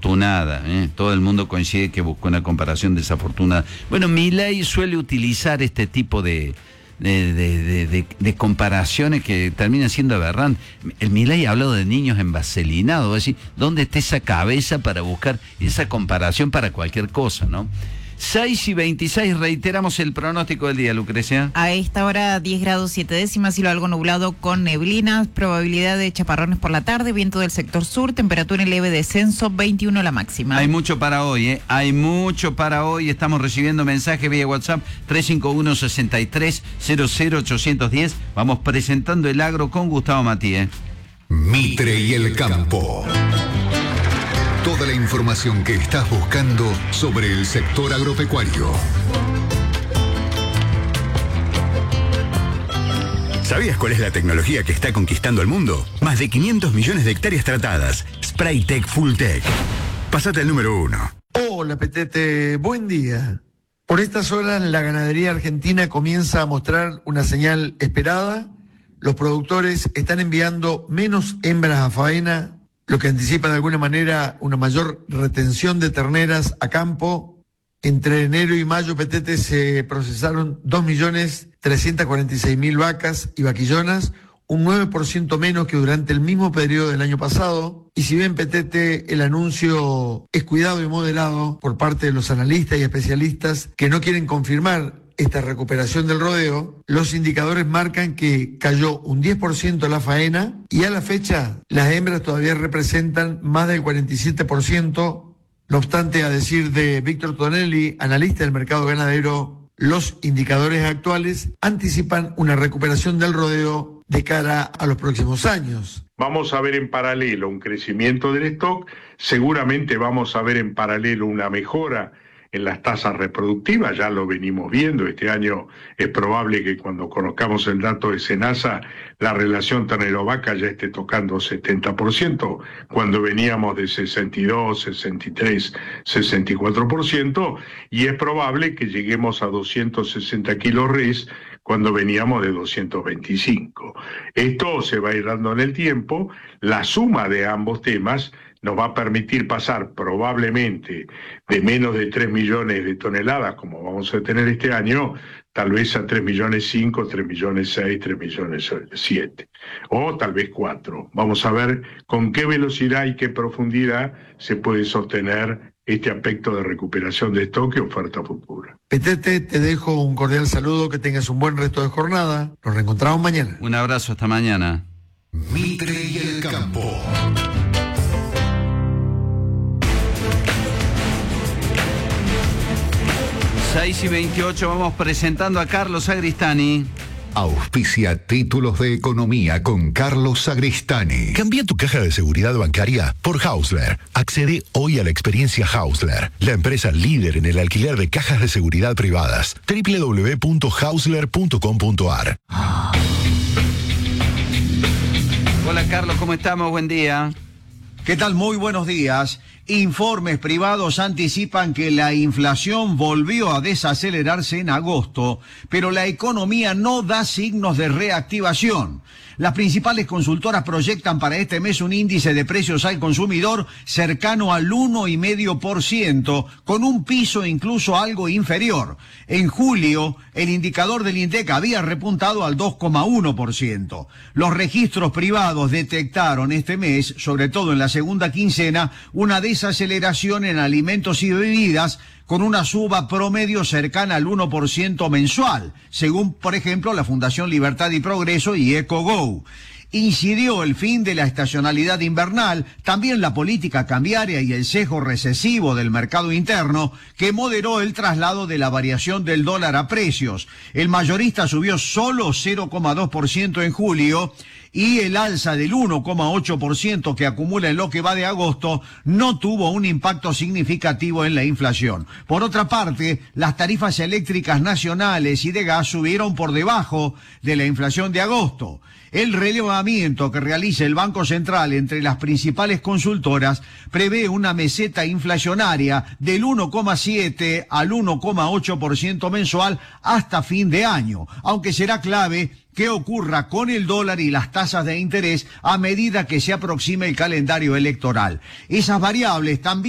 desafortunada. Todo el mundo coincide que buscó una comparación desafortunada. Bueno, Milei suele utilizar este tipo de comparaciones que terminan siendo aberrantes. El Milei ha hablado de niños envaselinados, es decir, ¿dónde está esa cabeza para buscar esa comparación para cualquier cosa, no? 6:26, reiteramos el pronóstico del día, Lucrecia. A esta hora 10 grados 7 décimas, cielo algo nublado con neblinas, probabilidad de chaparrones por la tarde, viento del sector sur, temperatura en leve descenso, 21 la máxima. Hay mucho para hoy, hay mucho para hoy. Estamos recibiendo mensajes vía WhatsApp 351-6300-810. Vamos presentando el agro con Gustavo Matías. Mitre y el campo. Toda la información que estás buscando sobre el sector agropecuario. ¿Sabías cuál es la tecnología que está conquistando el mundo? Más de 500 millones de hectáreas tratadas. Spraytec Fulltech. Pásate al número 1. Hola, Petete. Buen día. Por estas horas, la ganadería argentina comienza a mostrar una señal esperada. Los productores están enviando menos hembras a faena, lo que anticipa de alguna manera una mayor retención de terneras a campo. Entre enero y mayo, Petete, se procesaron 2.346.000 vacas y vaquillonas, un 9% menos que durante el mismo periodo del año pasado. Y si bien, Petete, el anuncio es cuidado y moderado por parte de los analistas y especialistas que no quieren confirmar esta recuperación del rodeo, los indicadores marcan que cayó un 10% la faena y a la fecha las hembras todavía representan más del 47%. No obstante, a decir de Víctor Tonelli, analista del mercado ganadero, los indicadores actuales anticipan una recuperación del rodeo de cara a los próximos años. Vamos a ver en paralelo un crecimiento del stock, seguramente vamos a ver en paralelo una mejora en las tasas reproductivas, ya lo venimos viendo. Este año es probable que cuando conozcamos el dato de Senasa, la relación ternero-vaca ya esté tocando 70%, cuando veníamos de 62, 63, 64%, y es probable que lleguemos a 260 kilos res cuando veníamos de 225. Esto se va a ir dando en el tiempo. La suma de ambos temas nos va a permitir pasar probablemente de menos de 3 millones de toneladas, como vamos a tener este año, tal vez a 3 millones 5, 3 millones 6, 3 millones 7, o tal vez 4. Vamos a ver con qué velocidad y qué profundidad se puede sostener este aspecto de recuperación de stock y oferta futura. Petete, te dejo un cordial saludo, que tengas un buen resto de jornada. Nos reencontramos mañana. Un abrazo, hasta mañana. Mitre y el campo. 6:28, vamos presentando a Carlos Sagristani. Auspicia Títulos de Economía con Carlos Sagristani. Cambia tu caja de seguridad bancaria por Hausler. Accede hoy a la experiencia Hausler, la empresa líder en el alquiler de cajas de seguridad privadas. www.hausler.com.ar. Hola Carlos, ¿cómo estamos? Buen día. ¿Qué tal? Muy buenos días. Informes privados anticipan que la inflación volvió a desacelerarse en agosto, pero la economía no da signos de reactivación. Las principales consultoras proyectan para este mes un índice de precios al consumidor cercano al 1,5%, con un piso incluso algo inferior. En julio, el indicador del INDEC había repuntado al 2,1%. Los registros privados detectaron este mes, sobre todo en la segunda quincena, una desaceleración en alimentos y bebidas, con una suba promedio cercana al 1% mensual, según, por ejemplo, la Fundación Libertad y Progreso y EcoGo. Incidió el fin de la estacionalidad invernal, también la política cambiaria y el sesgo recesivo del mercado interno, que moderó el traslado de la variación del dólar a precios. El mayorista subió solo 0,2% en julio, y el alza del 1,8% que acumula en lo que va de agosto no tuvo un impacto significativo en la inflación. Por otra parte, las tarifas eléctricas nacionales y de gas subieron por debajo de la inflación de agosto. El relevamiento que realiza el Banco Central entre las principales consultoras prevé una meseta inflacionaria del 1,7 al 1,8% mensual hasta fin de año, aunque será clave qué ocurra con el dólar y las tasas de interés a medida que se aproxime el calendario electoral. Esas variables también